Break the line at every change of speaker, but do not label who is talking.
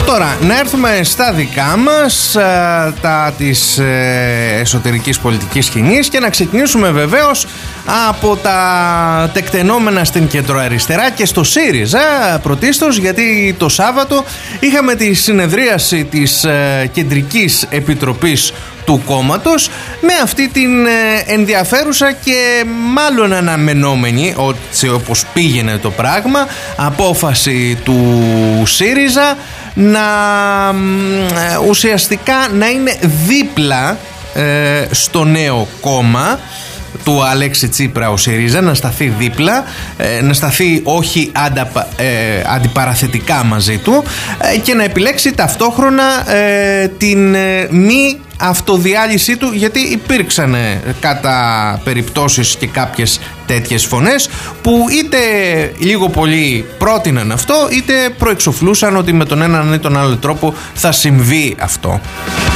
Τώρα, να έρθουμε στα δικά μας, τα της εσωτερικής πολιτικής σκηνής, και να ξεκινήσουμε βεβαίως από τα τεκτενόμενα στην κεντροαριστερά και στο ΣΥΡΙΖΑ πρωτίστως, γιατί το Σάββατο είχαμε τη συνεδρίαση της Κεντρικής Επιτροπής του κόμματος με αυτή την ενδιαφέρουσα και μάλλον αναμενόμενη, όπως πήγαινε το πράγμα, απόφαση του ΣΥΡΙΖΑ να ουσιαστικά να είναι δίπλα στο νέο κόμμα του Αλέξη Τσίπρα ο ΣΥΡΙΖΑ, να σταθεί δίπλα, να σταθεί όχι αντιπαραθετικά μαζί του, και να επιλέξει ταυτόχρονα την μη αυτοδιάλυσή του, γιατί υπήρξαν κατά περιπτώσεις και κάποιες τέτοιες φωνές που είτε λίγο πολύ πρότειναν αυτό, είτε προεξοφλούσαν ότι με τον έναν ή τον άλλο τρόπο θα συμβεί αυτό.